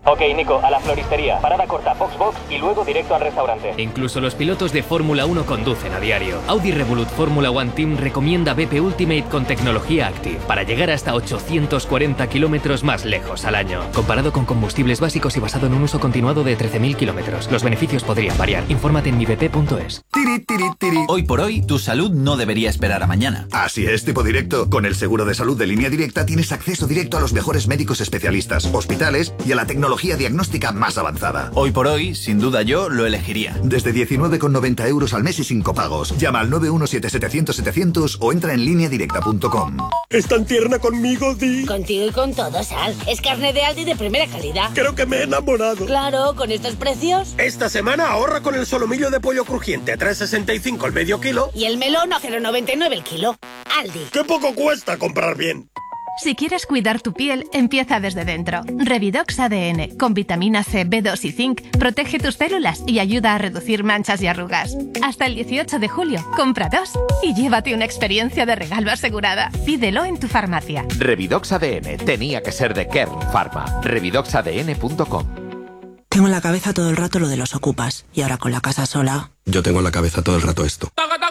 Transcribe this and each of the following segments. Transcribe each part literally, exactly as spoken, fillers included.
Ok, Nico, a la floristería. Parada corta, Foxbox y luego directo al restaurante. Incluso los pilotos de Fórmula uno conducen a diario. Audi Revolut Fórmula One Team recomienda B P Ultimate con tecnología Active para llegar hasta ochocientos cuarenta kilómetros más lejos al año. Comparado con combustibles básicos y basado en un uso continuado de trece mil kilómetros. Los beneficios podrían variar. Infórmate en mi b p punto es. Tiri, tiri, tiri. Hoy por hoy, tu salud no debería esperar a mañana. Así es, tipo directo. Con el seguro de salud de Línea Directa tienes acceso directo a los mejores médicos especialistas, hospitales y a la tecnología diagnóstica más avanzada. Hoy por hoy, sin duda yo lo elegiría. Desde diecinueve con noventa euros al mes y sin copagos. Llama al nueve uno siete setecientos setecientos o entra en línea directa punto com. ¿Es tan tierna conmigo, Di? Contigo y con todo, Sal. Es carne de Aldi de primera calidad. Creo que me he enamorado. Claro, con estos precios. Esta semana ahorra con el solomillo de pollo crujiente a tres sesenta y cinco el medio kilo. Y el melón a cero noventa y nueve el kilo. Aldi. ¡Qué poco cuesta comprar bien! Si quieres cuidar tu piel, empieza desde dentro. Revidox A D N, con vitamina C, B dos y zinc, protege tus células y ayuda a reducir manchas y arrugas. Hasta el dieciocho de julio, compra dos y llévate una experiencia de regalo asegurada. Pídelo en tu farmacia. Revidox A D N, tenía que ser de Kern Pharma. revidox a d n punto com. Tengo en la cabeza todo el rato lo de los ocupas. Y ahora con la casa sola... Yo tengo en la cabeza todo el rato esto.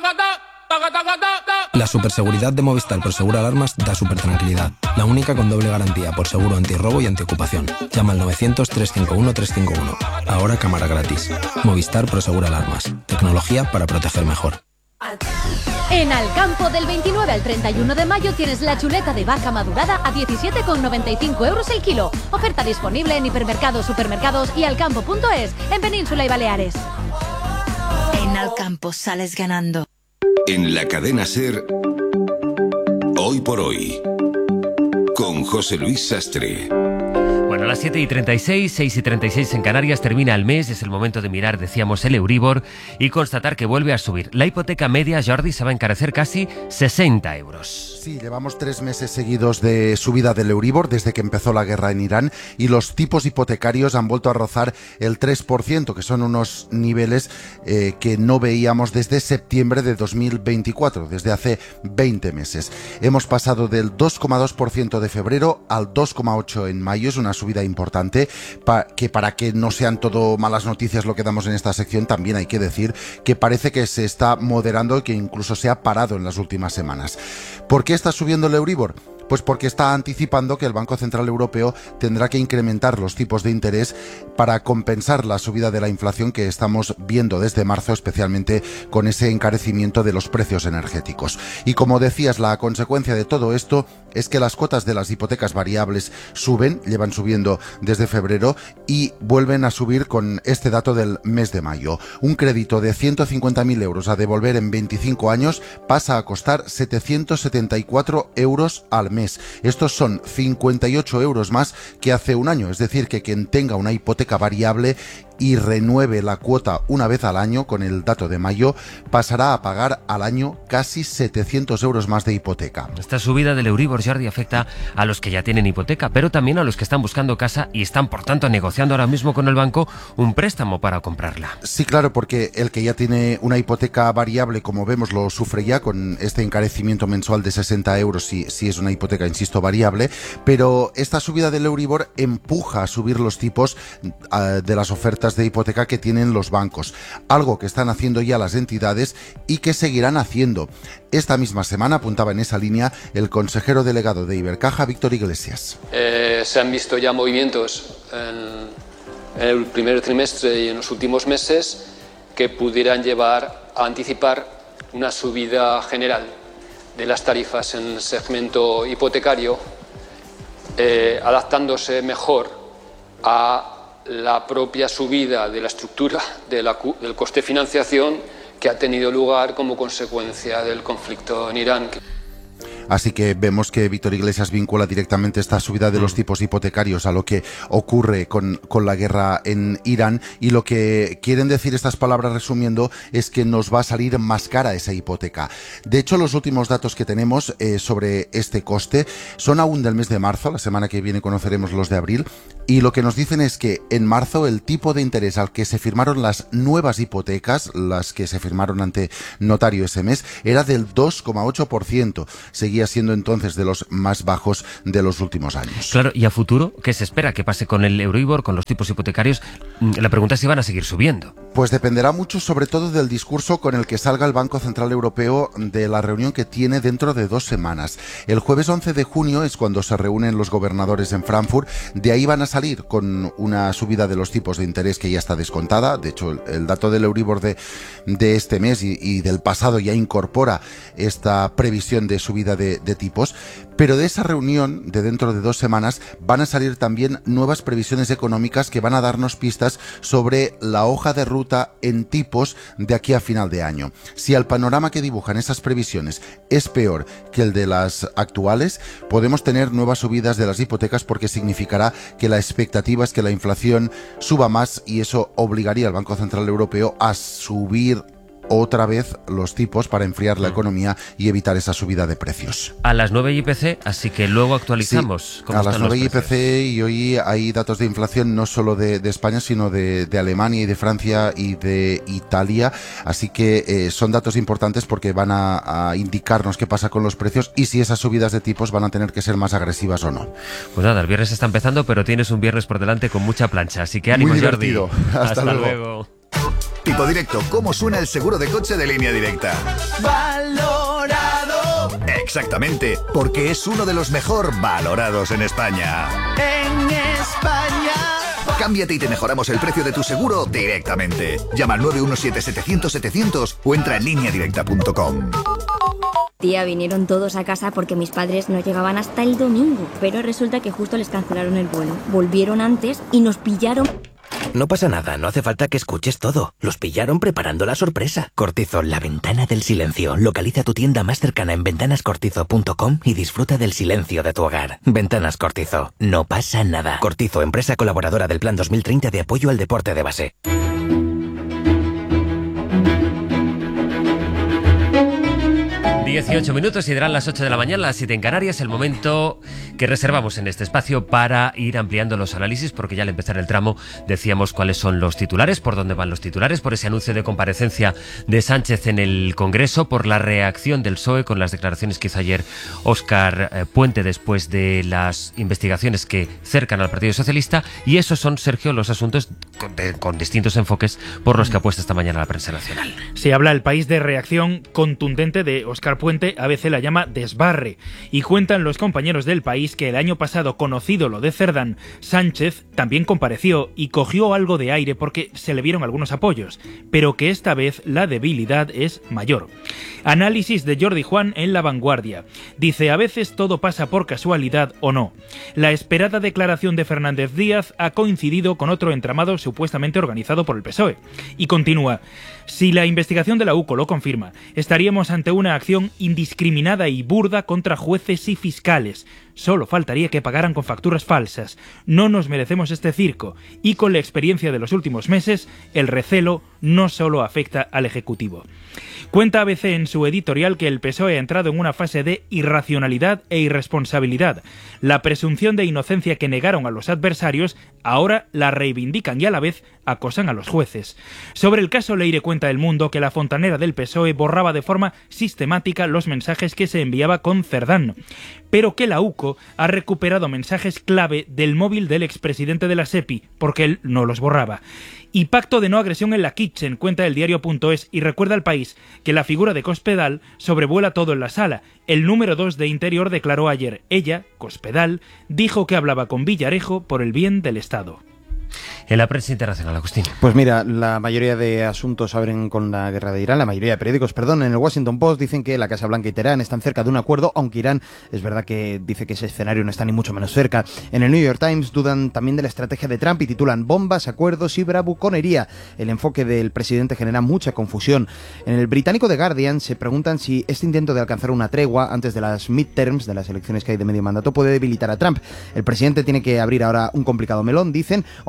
La superseguridad de Movistar Prosegura Alarmas da super tranquilidad. La única con doble garantía por seguro antirrobo y antiocupación. Llama al novecientos, trescientos cincuenta y uno, trescientos cincuenta y uno. Ahora cámara gratis. Movistar Prosegura Alarmas. Tecnología para proteger mejor. En Alcampo, del veintinueve al treinta y uno de mayo tienes la chuleta de vaca madurada a diecisiete con noventa y cinco euros el kilo. Oferta disponible en hipermercados, supermercados y alcampo punto es en Península y Baleares. En Alcampo sales ganando. En la cadena SER, Hoy por Hoy, con José Luis Sastre. Bueno, a las siete y treinta y seis, seis y treinta y seis en Canarias termina el mes, es el momento de mirar, decíamos, el Euribor y constatar que vuelve a subir. La hipoteca media, Jordi, se va a encarecer casi sesenta euros. Sí, llevamos tres meses seguidos de subida del Euribor desde que empezó la guerra en Irán y los tipos hipotecarios han vuelto a rozar el tres por ciento, que son unos niveles eh, que no veíamos desde septiembre de dos mil veinticuatro, desde hace veinte meses. Hemos pasado del dos coma dos por ciento de febrero al dos coma ocho por ciento en mayo, es una subida importante, pa- que para que no sean todo malas noticias lo que damos en esta sección, también hay que decir que parece que se está moderando y que incluso se ha parado en las últimas semanas. ¿Por qué está subiendo el Euribor? Pues porque está anticipando que el Banco Central Europeo tendrá que incrementar los tipos de interés para compensar la subida de la inflación que estamos viendo desde marzo, especialmente con ese encarecimiento de los precios energéticos. Y como decías, la consecuencia de todo esto es que las cuotas de las hipotecas variables suben, llevan subiendo desde febrero y vuelven a subir con este dato del mes de mayo. Un crédito de ciento cincuenta mil euros a devolver en veinticinco años pasa a costar setecientos setenta y cuatro euros al mes. Estos son cincuenta y ocho euros más que hace un año, es decir, que quien tenga una hipoteca variable y renueve la cuota una vez al año, con el dato de mayo, pasará a pagar al año casi setecientos euros más de hipoteca. Esta subida del Euribor, Jordi, afecta a los que ya tienen hipoteca, pero también a los que están buscando casa y están, por tanto, negociando ahora mismo con el banco un préstamo para comprarla. Sí, claro, porque el que ya tiene una hipoteca variable, como vemos, lo sufre ya con este encarecimiento mensual de sesenta euros si, si es una hipoteca, insisto, variable, pero esta subida del Euribor empuja a subir los tipos uh, de las ofertas de hipoteca que tienen los bancos, algo que están haciendo ya las entidades y que seguirán haciendo. Esta misma semana apuntaba en esa línea el consejero delegado de Ibercaja, Víctor Iglesias. Eh, se han visto ya movimientos en, en el primer trimestre y en los últimos meses que pudieran llevar a anticipar una subida general de las tarifas en el segmento hipotecario, eh, adaptándose mejor a la propia subida de la estructura de la, del coste de financiación que ha tenido lugar como consecuencia del conflicto en Irán. Así que vemos que Víctor Iglesias vincula directamente esta subida de los tipos hipotecarios a lo que ocurre con, con la guerra en Irán, y lo que quieren decir estas palabras, resumiendo, es que nos va a salir más cara esa hipoteca. De hecho, los últimos datos que tenemos eh, sobre este coste son aún del mes de marzo. La semana que viene conoceremos los de abril, y lo que nos dicen es que en marzo el tipo de interés al que se firmaron las nuevas hipotecas, las que se firmaron ante notario ese mes, era del dos coma ocho por ciento, seguido seguía siendo entonces de los más bajos de los últimos años. Claro, y a futuro, ¿qué se espera que pase con el Euribor, con los tipos hipotecarios? La pregunta es si van a seguir subiendo. Pues dependerá mucho sobre todo del discurso con el que salga el Banco Central Europeo de la reunión que tiene dentro de dos semanas. El jueves once de junio es cuando se reúnen los gobernadores en Frankfurt. De ahí van a salir con una subida de los tipos de interés que ya está descontada. De hecho, el, el dato del Euribor de, de este mes y, y del pasado ya incorpora esta previsión de subida de, de tipos. Pero de esa reunión de dentro de dos semanas van a salir también nuevas previsiones económicas que van a darnos pistas sobre la hoja de ruta en tipos de aquí a final de año. Si el panorama que dibujan esas previsiones es peor que el de las actuales, podemos tener nuevas subidas de las hipotecas porque significará que la expectativa es que la inflación suba más y eso obligaría al Banco Central Europeo a subir otra vez los tipos para enfriar la economía y evitar esa subida de precios. A las nueve I P C, así que luego actualizamos. Sí, cómo a las nueve I P precios. C y hoy hay datos de inflación no solo de, de España, sino de, de Alemania y de Francia y de Italia, así que eh, son datos importantes porque van a, a indicarnos qué pasa con los precios y si esas subidas de tipos van a tener que ser más agresivas o no. Pues nada, el viernes está empezando, pero tienes un viernes por delante con mucha plancha, así que ánimo, Muy Jordi. divertido. Hasta, Hasta luego. luego. Tipo Directo, ¿cómo suena el seguro de coche de Línea Directa? Valorado. Exactamente, porque es uno de los mejor valorados en España. En España. Cámbiate y te mejoramos el precio de tu seguro directamente. Llama al nueve uno siete, setecientos, setecientos o entra en línea directa punto com. Tía, vinieron todos a casa porque mis padres no llegaban hasta el domingo, pero resulta que justo les cancelaron el vuelo. Volvieron antes y nos pillaron. No pasa nada, no hace falta que escuches todo. Los pillaron preparando la sorpresa. Cortizo, la ventana del silencio. Localiza tu tienda más cercana en ventanas cortizo punto com y disfruta del silencio de tu hogar. Ventanas Cortizo, no pasa nada. Cortizo, empresa colaboradora del Plan dos mil treinta de apoyo al deporte de base. dieciocho minutos y darán las ocho de la mañana, las siete en Canarias, el momento que reservamos en este espacio para ir ampliando los análisis, porque ya al empezar el tramo decíamos cuáles son los titulares, por dónde van los titulares, por ese anuncio de comparecencia de Sánchez en el Congreso, por la reacción del P S O E con las declaraciones que hizo ayer Óscar eh, Puente después de las investigaciones que cercan al Partido Socialista, y esos son, Sergio, los asuntos con, de, con distintos enfoques por los que apuesta esta mañana la prensa nacional. Se habla El País de reacción contundente de Óscar Puente, A B C la llama desbarre, y cuentan los compañeros del País que el año pasado, conocido lo de Cerdán, Sánchez también compareció y cogió algo de aire porque se le vieron algunos apoyos, pero que esta vez la debilidad es mayor. Análisis de Jordi Juan en La Vanguardia. Dice, a veces todo pasa por casualidad o no. La esperada declaración de Fernández Díaz ha coincidido con otro entramado supuestamente organizado por el P S O E. Y continúa, si la investigación de la U C O lo confirma, estaríamos ante una acción indiscriminada y burda contra jueces y fiscales. Solo faltaría que pagaran con facturas falsas. No nos merecemos este circo. Y con la experiencia de los últimos meses, el recelo no solo afecta al Ejecutivo. Cuenta A B C en su editorial que el P S O E ha entrado en una fase de irracionalidad e irresponsabilidad. La presunción de inocencia que negaron a los adversarios, ahora la reivindican y a la vez acosan a los jueces. Sobre el caso Leire cuenta El Mundo que la fontanera del P S O E borraba de forma sistemática los mensajes que se enviaba con Cerdán, pero que la U C O ha recuperado mensajes clave del móvil del expresidente de la SEPI, porque él no los borraba. Y pacto de no agresión en la Kitchen, cuenta el diario punto es, y recuerda al País que la figura de Cospedal sobrevuela todo en la sala. El número dos de Interior declaró ayer, ella, Cospedal, dijo que hablaba con Villarejo por el bien del Estado. En la prensa internacional, Agustín. Pues mira, la mayoría de asuntos abren con la guerra de Irán, la mayoría de periódicos, perdón, en el Washington Post dicen que la Casa Blanca y Teherán están cerca de un acuerdo, aunque Irán es verdad que dice que ese escenario no está ni mucho menos cerca. En el New York Times dudan también de la estrategia de Trump y titulan bombas, acuerdos y bravuconería. El enfoque del presidente genera mucha confusión. En el británico The Guardian se preguntan si este intento de alcanzar una tregua antes de las midterms, de las elecciones que hay de medio mandato, puede debilitar a Trump. El presidente tiene que abrir ahora un complicado melón, dicen, o mantener la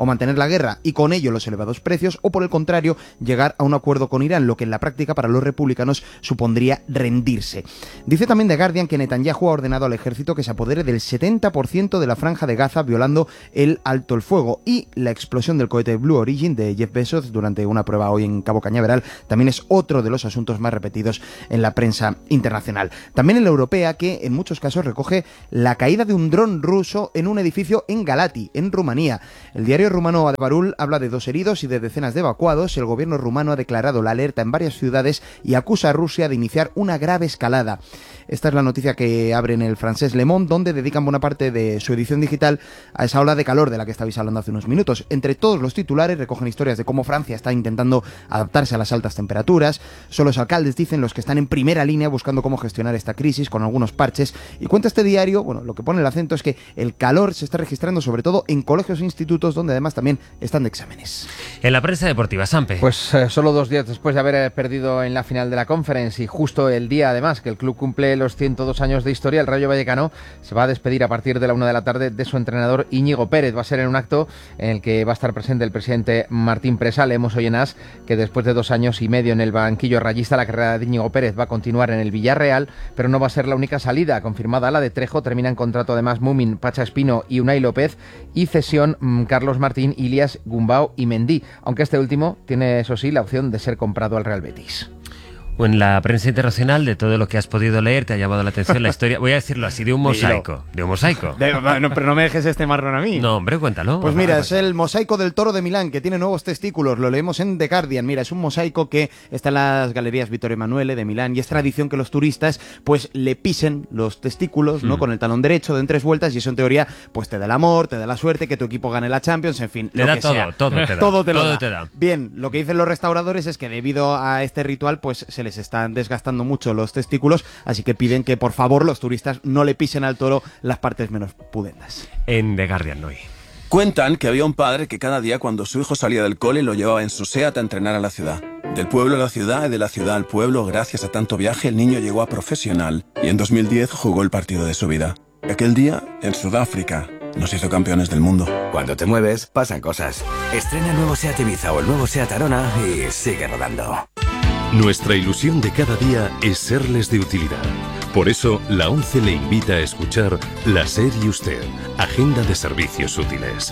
la guerra y con ello los elevados precios, o por el contrario, llegar a un acuerdo con Irán, lo que en la práctica para los republicanos supondría rendirse. Dice también The Guardian que Netanyahu ha ordenado al ejército que se apodere del setenta por ciento de la franja de Gaza, violando el alto el fuego, y la explosión del cohete Blue Origin de Jeff Bezos durante una prueba hoy en Cabo Cañaveral también es otro de los asuntos más repetidos en la prensa internacional. También en la europea, que en muchos casos recoge la caída de un dron ruso en un edificio en Galati, en Rumanía. El diario rumano Adevărul habla de dos heridos y de decenas de evacuados. El gobierno rumano ha declarado la alerta en varias ciudades y acusa a Rusia de iniciar una grave escalada. Esta es la noticia que abre en el francés Le Monde, donde dedican buena parte de su edición digital a esa ola de calor de la que estabais hablando hace unos minutos. Entre todos los titulares recogen historias de cómo Francia está intentando adaptarse a las altas temperaturas. Son los alcaldes, dicen, los que están en primera línea buscando cómo gestionar esta crisis con algunos parches. Y cuenta este diario, bueno, lo que pone el acento es que el calor se está registrando sobre todo en colegios e institutos, donde además también están de exámenes. En la prensa deportiva, Sampe. Pues eh, solo dos días después de haber perdido en la final de la Conference, y justo el día además que el club cumple los ciento dos años de historia, el Rayo Vallecano se va a despedir a partir de la una de la tarde de su entrenador Íñigo Pérez. Va a ser en un acto en el que va a estar presente el presidente Martín Presa. Leemos hoy en As que después de dos años y medio en el banquillo rayista, la carrera de Íñigo Pérez va a continuar en el Villarreal, pero no va a ser la única salida. Confirmada la de Trejo, termina en contrato además Mumin, Pacha Espino y Unai López, y cesión mmm, Carlos Martín, Ilias, Gumbau y Mendy, aunque este último tiene, eso sí, la opción de ser comprado al Real Betis. O en la prensa internacional, de todo lo que has podido leer, te ha llamado la atención la historia, voy a decirlo así, de un mosaico. De un mosaico. De, no, pero no me dejes este marrón a mí. No, hombre, cuéntalo. Pues mira, es el mosaico del Toro de Milán, que tiene nuevos testículos. Lo leemos en The Guardian. Mira, es un mosaico que está en las galerías Vittorio Emanuele de Milán, y es tradición que los turistas pues le pisen los testículos, ¿no? Mm. Con el talón derecho, den tres vueltas, y eso en teoría pues te da el amor, te da la suerte, que tu equipo gane la Champions, en fin, te lo da que todo, sea. todo te da. Todo te lo todo da. Te da. Bien, lo que dicen los restauradores es que debido a este ritual pues se les están desgastando mucho los testículos, así que piden que por favor los turistas no le pisen al toro las partes menos pudendas. En The Guardian hoy. Cuentan que había un padre que cada día cuando su hijo salía del cole lo llevaba en su SEAT a entrenar a la ciudad. Del pueblo a la ciudad y de la ciudad al pueblo, gracias a tanto viaje, el niño llegó a profesional y en dos mil diez jugó el partido de su vida. Aquel día, en Sudáfrica, nos hizo campeones del mundo. Cuando te mueves, pasan cosas. Estrena el nuevo SEAT Ibiza o el nuevo SEAT Arona y sigue rodando. Nuestra ilusión de cada día es serles de utilidad. Por eso, la ONCE le invita a escuchar La SER y Usted, Agenda de Servicios Útiles.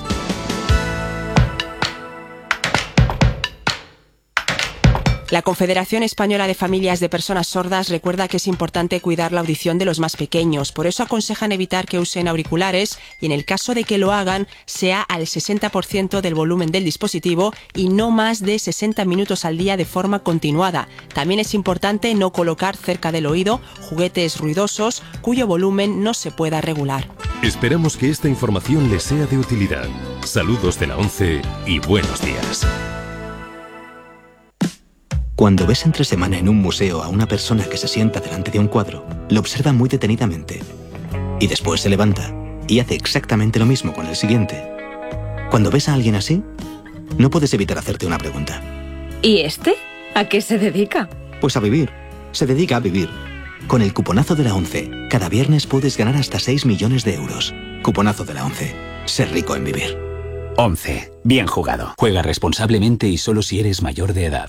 La Confederación Española de Familias de Personas Sordas recuerda que es importante cuidar la audición de los más pequeños. Por eso aconsejan evitar que usen auriculares y, en el caso de que lo hagan, sea al sesenta por ciento del volumen del dispositivo y no más de sesenta minutos al día de forma continuada. También es importante no colocar cerca del oído juguetes ruidosos cuyo volumen no se pueda regular. Esperamos que esta información les sea de utilidad. Saludos de la ONCE y buenos días. Cuando ves entre semana en un museo a una persona que se sienta delante de un cuadro, lo observa muy detenidamente y después se levanta y hace exactamente lo mismo con el siguiente. Cuando ves a alguien así, no puedes evitar hacerte una pregunta. ¿Y este? ¿A qué se dedica? Pues a vivir. Se dedica a vivir. Con el cuponazo de la ONCE, cada viernes puedes ganar hasta seis millones de euros. Cuponazo de la ONCE. Ser rico en vivir. ONCE. Bien jugado. Juega responsablemente y solo si eres mayor de edad.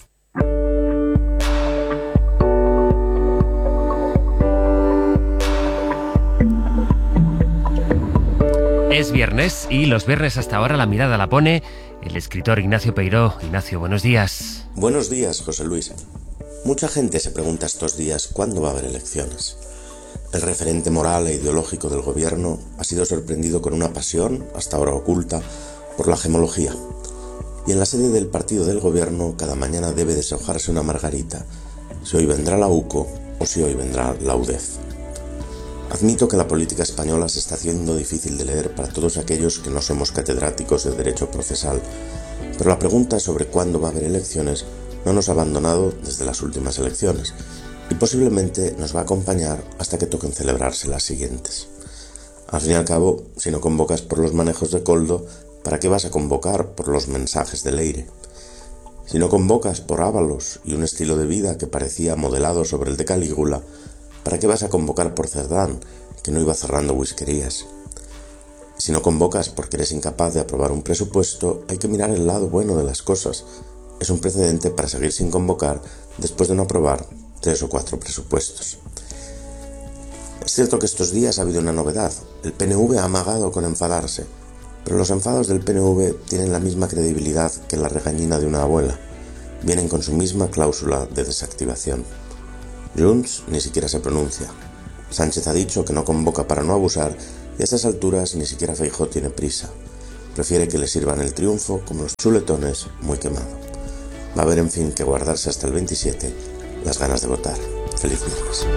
Es viernes y los viernes hasta ahora la mirada la pone el escritor Ignacio Peiró. Ignacio, buenos días. Buenos días, José Luis. Mucha gente se pregunta estos días cuándo va a haber elecciones. El referente moral e ideológico del gobierno ha sido sorprendido con una pasión, hasta ahora oculta, por la gemología. Y en la sede del partido del gobierno cada mañana debe deshojarse una margarita, si hoy vendrá la UCO o si hoy vendrá la UDEF. Admito que la política española se está haciendo difícil de leer para todos aquellos que no somos catedráticos de derecho procesal, pero la pregunta sobre cuándo va a haber elecciones no nos ha abandonado desde las últimas elecciones y posiblemente nos va a acompañar hasta que toquen celebrarse las siguientes. Al fin y al cabo, si no convocas por los manejos de Koldo, ¿para qué vas a convocar por los mensajes de Leire? Si no convocas por Ábalos y un estilo de vida que parecía modelado sobre el de Calígula, ¿para qué vas a convocar por Cerdán, que no iba cerrando whiskerías? Si no convocas porque eres incapaz de aprobar un presupuesto, hay que mirar el lado bueno de las cosas. Es un precedente para seguir sin convocar después de no aprobar tres o cuatro presupuestos. Es cierto que estos días ha habido una novedad. El P N V ha amagado con enfadarse, pero los enfados del P N V tienen la misma credibilidad que la regañina de una abuela. Vienen con su misma cláusula de desactivación. Junts ni siquiera se pronuncia. Sánchez ha dicho que no convoca para no abusar y a estas alturas ni siquiera Feijóo tiene prisa. Prefiere que le sirvan el triunfo como los chuletones muy quemado. Va a haber en fin que guardarse hasta el veintisiete las ganas de votar. Feliz viernes.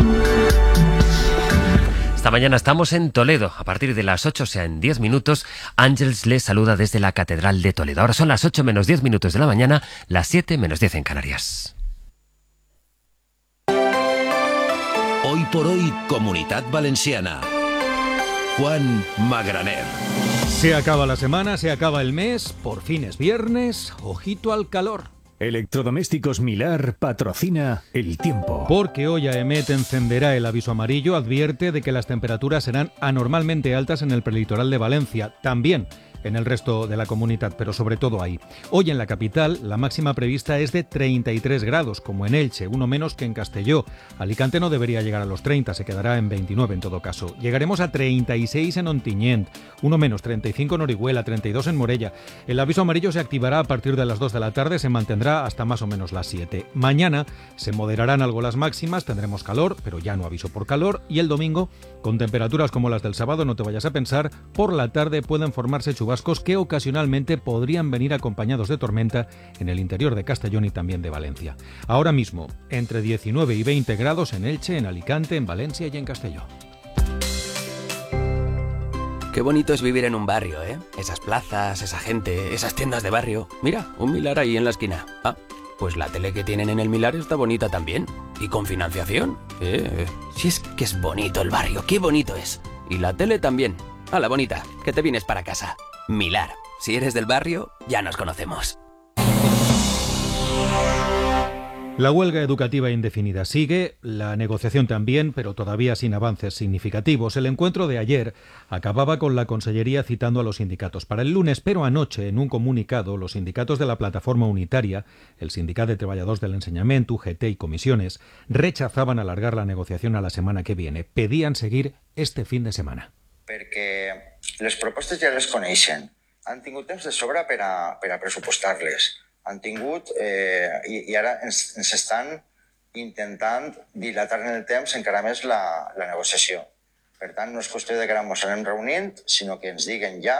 Esta mañana estamos en Toledo. A partir de las ocho, o sea, en diez minutos, Ángeles les saluda desde la Catedral de Toledo. Ahora son las ocho menos diez minutos de la mañana, las siete menos diez en Canarias. Hoy por hoy, Comunitat Valenciana. Juan Magraner. Se acaba la semana, se acaba el mes, por fin es viernes, ojito al calor. Electrodomésticos Milar patrocina el tiempo. Porque hoy AEMET encenderá el aviso amarillo, advierte de que las temperaturas serán anormalmente altas en el prelitoral de Valencia, también en el resto de la comunidad, pero sobre todo ahí. Hoy en la capital la máxima prevista es de treinta y tres grados, como en Elche, uno menos que en Castelló. Alicante no debería llegar a los treinta, se quedará en veintinueve en todo caso. Llegaremos a treinta y seis en Ontinyent, uno menos, treinta y cinco en Orihuela, treinta y dos en Morella. El aviso amarillo se activará a partir de las dos de la tarde, se mantendrá hasta más o menos las siete. Mañana se moderarán algo las máximas, tendremos calor, pero ya no aviso por calor, y el domingo, con temperaturas como las del sábado, no te vayas a pensar, por la tarde pueden formarse chubascos que ocasionalmente podrían venir acompañados de tormenta en el interior de Castellón y también de Valencia. Ahora mismo, entre diecinueve y veinte grados en Elche, en Alicante, en Valencia y en Castellón. Qué bonito es vivir en un barrio, ¿eh? Esas plazas, esa gente, esas tiendas de barrio. Mira, un Milar ahí en la esquina. Ah, pues la tele que tienen en el Milar está bonita también. Y con financiación. Eh, si es que es bonito el barrio, qué bonito es. Y la tele también. Hala, bonita, que te vienes para casa. Milar. Si eres del barrio, ya nos conocemos. La huelga educativa indefinida sigue, la negociación también, pero todavía sin avances significativos. El encuentro de ayer acababa con la Consellería citando a los sindicatos para el lunes, pero anoche, en un comunicado, los sindicatos de la Plataforma Unitaria, el Sindicat de Treballadors del Ensenyament, U G T y comisiones, rechazaban alargar la negociación a la semana que viene. Pedían seguir este fin de semana. Perquè les propostes ja les coneixen. Han tingut temps de sobra per a, per a pressupostar-les. Han tingut, eh, i, i ara ens, ens estan intentant dilatar en el temps encara més la, la negociació. Per tant, no és qüestió de que ara ens anem reunint, sinó que ens diguen ja,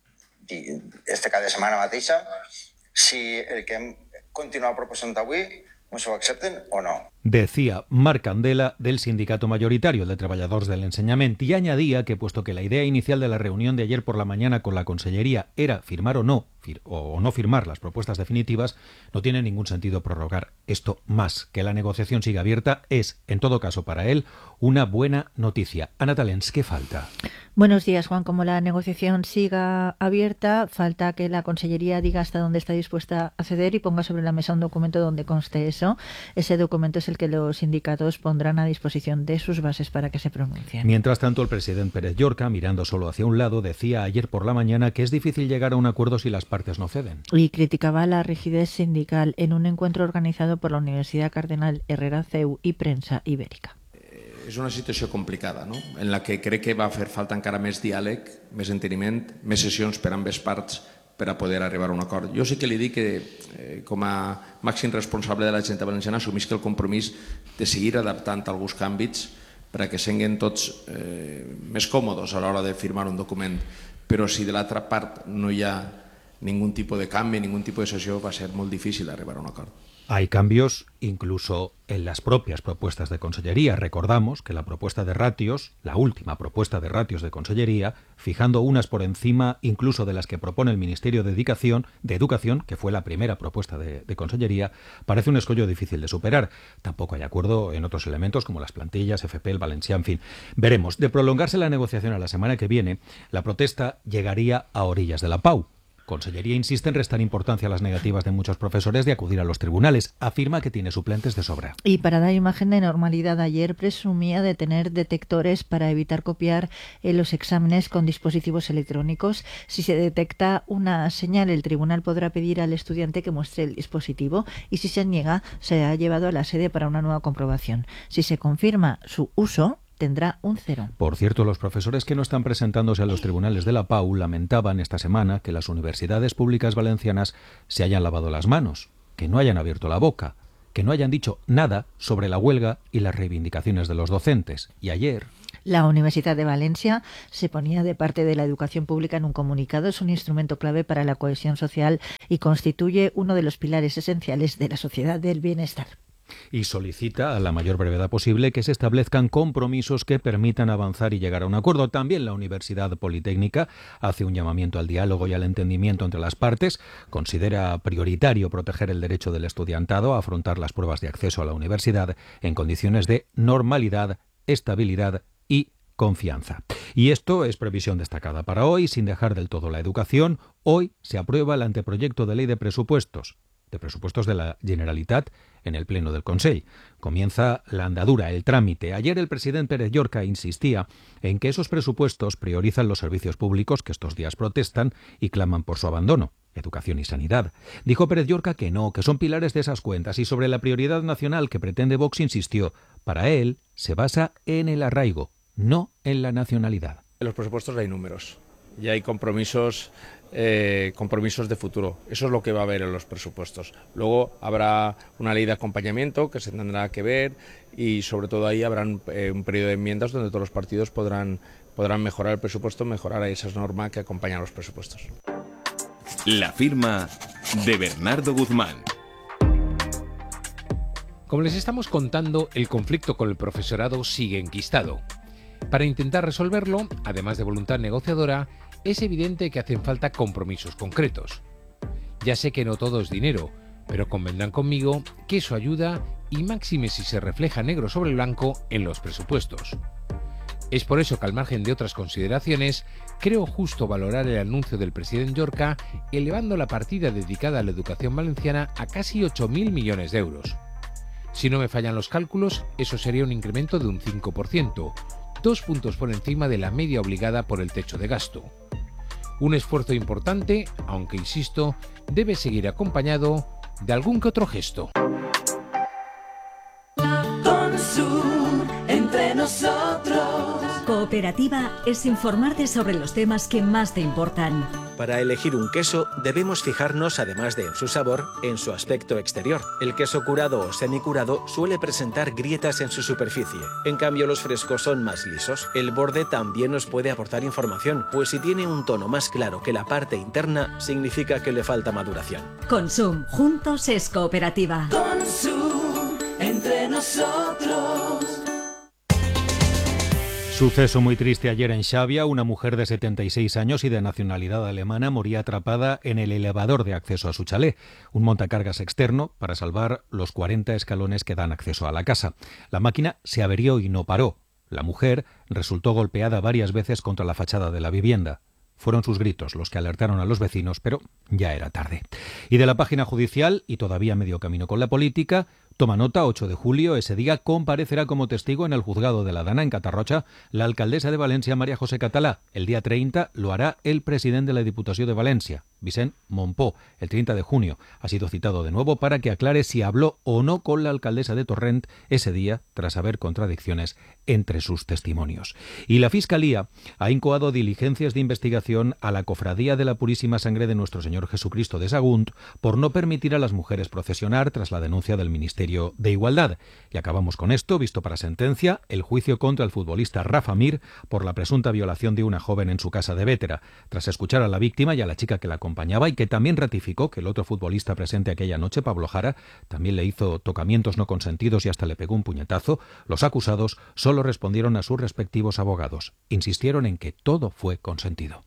este cada setmana mateixa, si el que hem continuat proposant avui no se ho accepten o no. Decía Marc Candela del sindicato mayoritario, el de Treballadors del Ensenyament, y añadía que puesto que la idea inicial de la reunión de ayer por la mañana con la Consellería era firmar o no, fir o no firmar las propuestas definitivas, no tiene ningún sentido prorrogar esto más. Que la negociación siga abierta es, en todo caso para él, una buena noticia. Ana Talens, ¿qué falta? Buenos días, Juan. Como la negociación siga abierta, falta que la Consellería diga hasta dónde está dispuesta a ceder y ponga sobre la mesa un documento donde conste eso. Ese documento es el que los sindicatos pondrán a disposición de sus bases para que se pronuncien. Mientras tanto, el presidente Pérez Llorca, mirando solo hacia un lado, decía ayer por la mañana que es difícil llegar a un acuerdo si las partes no ceden. Y criticaba la rigidez sindical en un encuentro organizado por la Universidad Cardenal Herrera C E U y Prensa Ibérica. És una situació complicada, no? En la que crec que va fer falta encara més diàleg, més enteniment, més sessions per ambes parts per a poder arribar a un acord. Jo sí que li dic que, eh, com a màxim responsable de la Generalitat Valenciana, assumisc el compromís de seguir adaptant alguns canvis per a que siguin tots eh, més còmodes a l'hora de firmar un document. Però si de l'altra part no hi ha ningún tipus de canvi, ningún tipus de sessió, va ser molt difícil arribar a un acord. Hay cambios incluso en las propias propuestas de Consellería. Recordamos que la propuesta de ratios, la última propuesta de ratios de Consellería, fijando unas por encima incluso de las que propone el Ministerio de Educación, de Educación, que fue la primera propuesta de, de Consellería, parece un escollo difícil de superar. Tampoco hay acuerdo en otros elementos como las plantillas, F P, el Valencià, en fin. Veremos. De prolongarse la negociación a la semana que viene, la protesta llegaría a orillas de la Pau. Consellería insiste en restar importancia a las negativas de muchos profesores de acudir a los tribunales. Afirma que tiene suplentes de sobra. Y para dar imagen de normalidad, ayer presumía de tener detectores para evitar copiar en los exámenes con dispositivos electrónicos. Si se detecta una señal, el tribunal podrá pedir al estudiante que muestre el dispositivo y si se niega, será llevado a la sede para una nueva comprobación. Si se confirma su uso, tendrá un cero. Por cierto, los profesores que no están presentándose a los tribunales de la P A U lamentaban esta semana que las universidades públicas valencianas se hayan lavado las manos, que no hayan abierto la boca, que no hayan dicho nada sobre la huelga y las reivindicaciones de los docentes. Y ayer... La Universidad de Valencia se ponía de parte de la educación pública en un comunicado. Es un instrumento clave para la cohesión social y constituye uno de los pilares esenciales de la sociedad del bienestar. Y solicita a la mayor brevedad posible que se establezcan compromisos que permitan avanzar y llegar a un acuerdo. También la Universidad Politécnica hace un llamamiento al diálogo y al entendimiento entre las partes. Considera prioritario proteger el derecho del estudiantado a afrontar las pruebas de acceso a la universidad en condiciones de normalidad, estabilidad y confianza. Y esto es previsión destacada para hoy, sin dejar del todo la educación. Hoy se aprueba el anteproyecto de ley de presupuestos. de presupuestos de la Generalitat en el Pleno del Consell. Comienza la andadura, el trámite. Ayer el presidente Pérez Llorca insistía en que esos presupuestos priorizan los servicios públicos que estos días protestan y claman por su abandono, educación y sanidad. Dijo Pérez Llorca que no, que son pilares de esas cuentas, y sobre la prioridad nacional que pretende Vox insistió, para él se basa en el arraigo, no en la nacionalidad. En los presupuestos hay números y hay compromisos Eh, compromisos de futuro. Eso es lo que va a haber en los presupuestos. Luego habrá una ley de acompañamiento que se tendrá que ver y sobre todo ahí habrá un, eh, un periodo de enmiendas donde todos los partidos podrán, podrán mejorar el presupuesto, mejorar esas normas que acompañan los presupuestos. La firma de Bernardo Guzmán. Como les estamos contando, el conflicto con el profesorado sigue enquistado. Para intentar resolverlo, además de voluntad negociadora, es evidente que hacen falta compromisos concretos. Ya sé que no todo es dinero, pero convendrán conmigo que eso ayuda y máxime si se refleja negro sobre blanco en los presupuestos. Es por eso que, al margen de otras consideraciones, creo justo valorar el anuncio del presidente Llorca elevando la partida dedicada a la educación valenciana a casi ocho mil millones de euros. Si no me fallan los cálculos, eso sería un incremento de un cinco por ciento, dos puntos por encima de la media obligada por el techo de gasto. Un esfuerzo importante, aunque insisto, debe seguir acompañado de algún que otro gesto. Consum, entre nosotros. Cooperativa es informarte sobre los temas que más te importan. Para elegir un queso debemos fijarnos, además de en su sabor, en su aspecto exterior. El queso curado o semicurado suele presentar grietas en su superficie. En cambio, los frescos son más lisos. El borde también nos puede aportar información, pues si tiene un tono más claro que la parte interna, significa que le falta maduración. Consum, juntos es cooperativa. Consum, entre nosotros. Suceso muy triste ayer en Xavia. Una mujer de setenta y seis años y de nacionalidad alemana moría atrapada en el elevador de acceso a su chalet, un montacargas externo para salvar los cuarenta escalones que dan acceso a la casa. La máquina se averió y no paró. La mujer resultó golpeada varias veces contra la fachada de la vivienda. Fueron sus gritos los que alertaron a los vecinos, pero ya era tarde. Y de la página judicial, y todavía medio camino con la política, toma nota, ocho de julio, ese día comparecerá como testigo en el juzgado de la Dana, en Catarrocha, la alcaldesa de Valencia, María José Catalá. El día treinta lo hará el presidente de la Diputación de Valencia, Vicent Montpó. El treinta de junio ha sido citado de nuevo para que aclare si habló o no con la alcaldesa de Torrent ese día, tras haber contradicciones entre sus testimonios. Y la Fiscalía ha incoado diligencias de investigación a la Cofradía de la Purísima Sangre de Nuestro Señor Jesucristo de Sagunt por no permitir a las mujeres procesionar tras la denuncia del Ministerio de Igualdad. Y acabamos con esto, visto para sentencia, el juicio contra el futbolista Rafa Mir por la presunta violación de una joven en su casa de Bétera. Tras escuchar a la víctima y a la chica que la acompañaba, y que también ratificó que el otro futbolista presente aquella noche, Pablo Jara, también le hizo tocamientos no consentidos y hasta le pegó un puñetazo, los acusados solo respondieron a sus respectivos abogados. Insistieron en que todo fue consentido.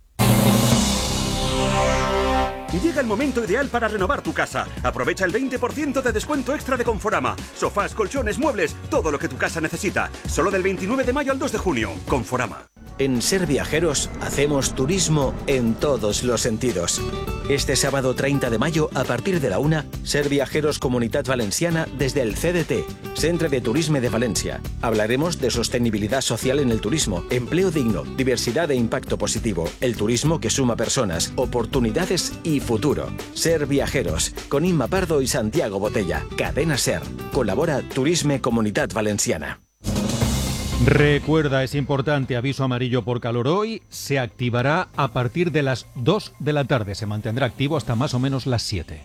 Llega el momento ideal para renovar tu casa. Aprovecha el veinte por ciento de descuento extra de Conforama. Sofás, colchones, muebles, todo lo que tu casa necesita. Solo del veintinueve de mayo al dos de junio. Conforama. En Ser Viajeros hacemos turismo en todos los sentidos. Este sábado treinta de mayo, a partir de la una, Ser Viajeros Comunitat Valenciana desde el C D T, Centre de Turisme de Valencia. Hablaremos de sostenibilidad social en el turismo, empleo digno, diversidad e impacto positivo, el turismo que suma personas, oportunidades y futuro. Ser Viajeros, con Inma Pardo y Santiago Botella. Cadena Ser. Colabora Turisme Comunitat Valenciana. Recuerda, es importante, aviso amarillo por calor hoy, se activará a partir de las dos de la tarde, se mantendrá activo hasta más o menos las siete.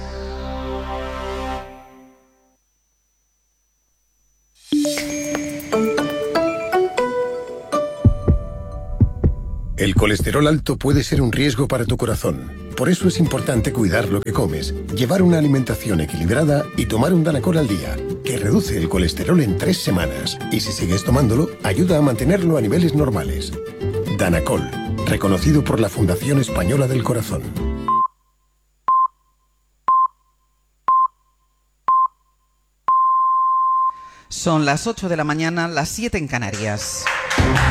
El colesterol alto puede ser un riesgo para tu corazón. Por eso es importante cuidar lo que comes, llevar una alimentación equilibrada y tomar un Danacol al día, que reduce el colesterol en tres semanas. Y si sigues tomándolo, ayuda a mantenerlo a niveles normales. Danacol, reconocido por la Fundación Española del Corazón. Son las ocho de la mañana, las siete en Canarias.